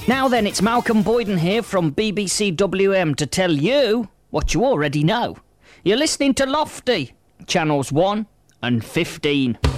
Now then, it's Malcolm Boyden here from BBC WM to tell you what you already know. You're listening to Lofty, channels 1 and 15.